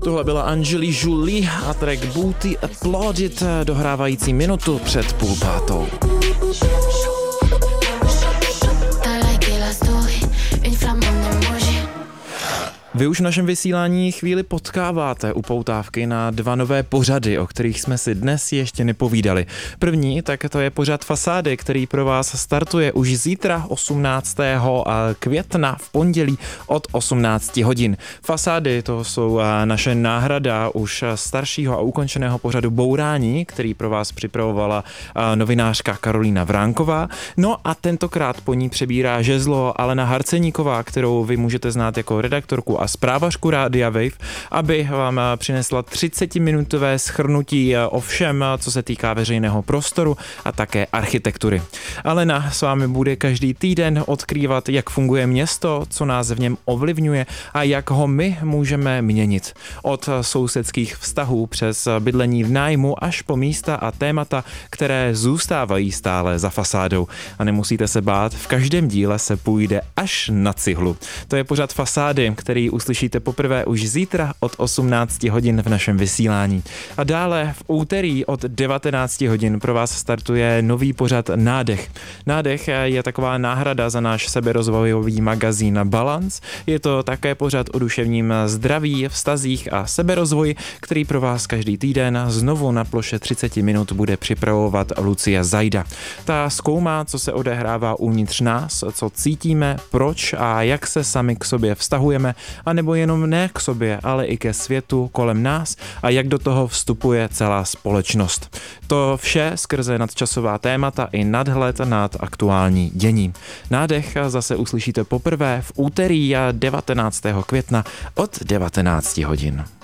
Tohle byla Angelina Jolie a track Booty Applauded, dohrávající minutu před 4:30. Vy už v našem vysílání chvíli potkáváte upoutávky na 2 nové pořady, o kterých jsme si dnes ještě nepovídali. První, tak to je pořad Fasády, který pro vás startuje už zítra 18. května v pondělí od 18 hodin. Fasády, to jsou naše náhrada už staršího a ukončeného pořadu Bourání, který pro vás připravovala novinářka Karolína Vránková. No a tentokrát po ní přebírá žezlo Alena Harceníková, kterou vy můžete znát jako redaktorku a zprávařku Rádia Wave, aby vám přinesla 30-minutové shrnutí o všem, co se týká veřejného prostoru a také architektury. Alena s vámi bude každý týden odkrývat, jak funguje město, co nás v něm ovlivňuje a jak ho my můžeme měnit. Od sousedských vztahů přes bydlení v nájmu až po místa a témata, které zůstávají stále za fasádou. A nemusíte se bát, v každém díle se půjde až na cihlu. To je pořad Fasády, který uslyšíte poprvé už zítra od 18 hodin v našem vysílání. A dále v úterý od 19 hodin pro vás startuje nový pořad Nádech. Nádech je taková náhrada za náš seberozvojový magazín Balance. Je to také pořad o duševním zdraví, vztazích a seberozvoji, který pro vás každý týden znovu na ploše 30 minut bude připravovat Lucie Zajda. Ta zkoumá, co se odehrává uvnitř nás, co cítíme, proč a jak se sami k sobě vztahujeme, a nebo jenom ne k sobě, ale i ke světu kolem nás a jak do toho vstupuje celá společnost. To vše skrze nadčasová témata i nadhled nad aktuální dění. Nádech zase uslyšíte poprvé v úterý 19. května od 19 hodin.